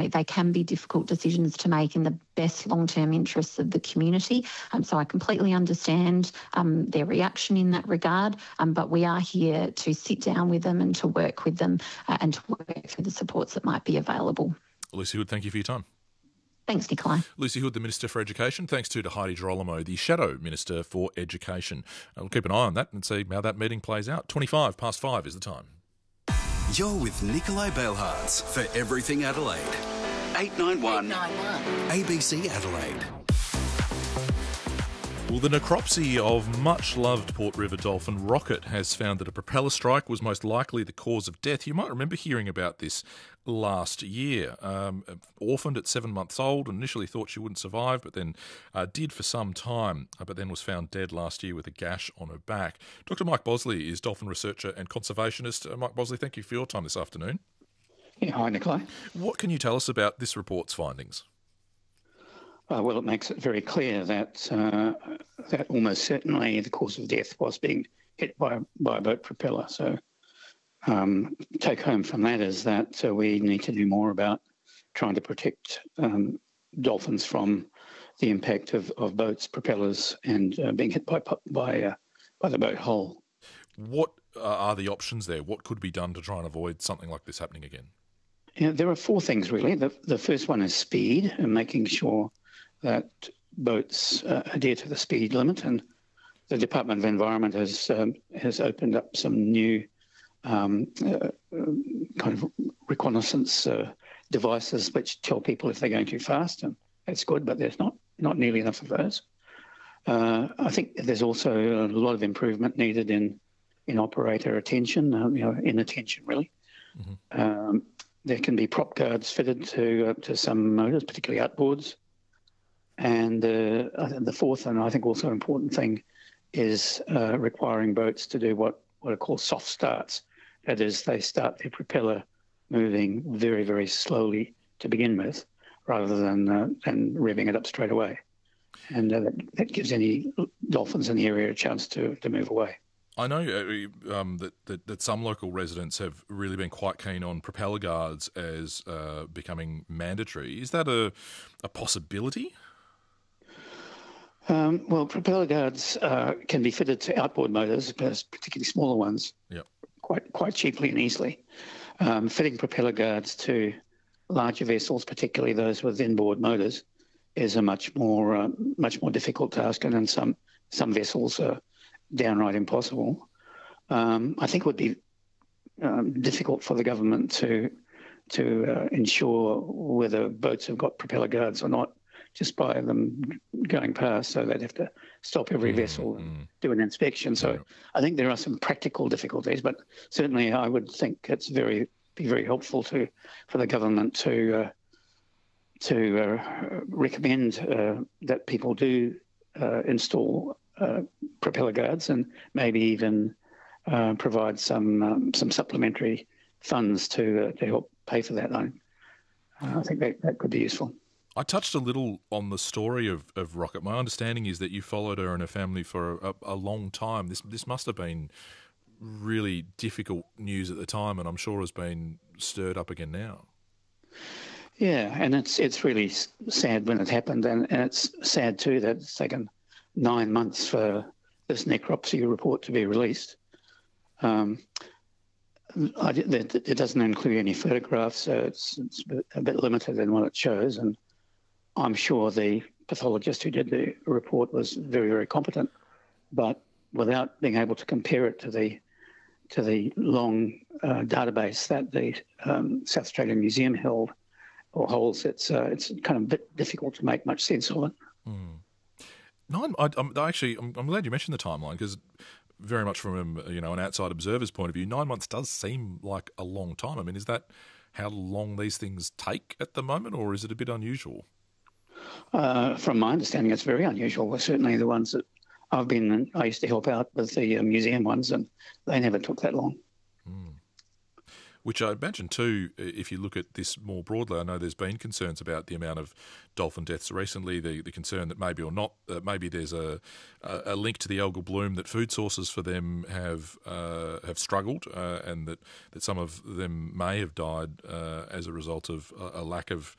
they can be difficult decisions to make in the best long-term interests of the community. So I completely understand their reaction in that regard, but we are here to sit down with them and to work with them and to work through the supports that might be available. Lucy Hood, thank you for your time. Thanks, Nikolai. Lucy Hood, the Minister for Education. Thanks too to Heidi Girolamo, the Shadow Minister for Education. We'll keep an eye on that and see how that meeting plays out. 5:25 is the time. You're with Nikolai Bailhartz for Everything Adelaide. 891 ABC Adelaide. Well, the necropsy of much-loved Port River dolphin Rocket has found that a propeller strike was most likely the cause of death. You might remember hearing about this last year. Orphaned at 7 months old, initially thought she wouldn't survive, but then did for some time, but then was found dead last year with a gash on her back. Dr. Mike Bosley is dolphin researcher and conservationist. Mike Bosley, thank you for your time this afternoon. Yeah, hi, Nikolai. What can you tell us about this report's findings? Well, it makes it very clear that that almost certainly the cause of death was being hit by a boat propeller. So take home from that is that we need to do more about trying to protect dolphins from the impact of boats, propellers, and being hit by the boat hull. What are the options there? What could be done to try and avoid something like this happening again? Yeah, there are four things really. The first one is speed and making sure that boats adhere to the speed limit, and the Department of Environment has opened up some new kind of reconnaissance devices which tell people if they're going too fast, and that's good, but there's not nearly enough of those. I think there's also a lot of improvement needed in operator attention, inattention really. Mm-hmm. There can be prop guards fitted to some motors, particularly outboards. And the fourth and I think also important thing is requiring boats to do what are called soft starts. That is, they start their propeller moving very, very slowly to begin with, rather than revving it up straight away. And that gives any dolphins in the area a chance to move away. I know that some local residents have really been quite keen on propeller guards as becoming mandatory. Is that a possibility? Well, propeller guards can be fitted to outboard motors, particularly smaller ones, yep, quite cheaply and easily. Fitting propeller guards to larger vessels, particularly those with inboard motors, is a much more difficult task, and in some vessels are downright impossible. I think it would be difficult for the government to ensure whether boats have got propeller guards or not, just by them going past, so they'd have to stop every vessel and do an inspection. So I think there are some practical difficulties, but certainly I would think it's be very helpful for the government to recommend that people do install propeller guards, and maybe even provide some supplementary funds to help pay for that. I think that could be useful. I touched a little on the story of Rocket. My understanding is that you followed her and her family for a long time. This must have been really difficult news at the time, and I'm sure has been stirred up again now. Yeah, and it's really sad when it happened, and it's sad too that it's taken 9 months for this necropsy report to be released. It doesn't include any photographs, so it's a bit limited in what it shows, and I'm sure the pathologist who did the report was very, very competent, but without being able to compare it to the long database that the South Australian Museum held or holds, it's kind of a bit difficult to make much sense of it. I'm glad you mentioned the timeline, because very much from an outside observer's point of view, 9 months does seem like a long time. I mean, is that how long these things take at the moment, or is it a bit unusual? From my understanding, it's very unusual. Well, certainly the ones that I used to help out with the museum ones, and they never took that long. Which I imagine too, if you look at this more broadly, I know there's been concerns about the amount of dolphin deaths recently, the concern that maybe or not, maybe there's a link to the algal bloom, that food sources for them have struggled, and that some of them may have died as a result of a lack of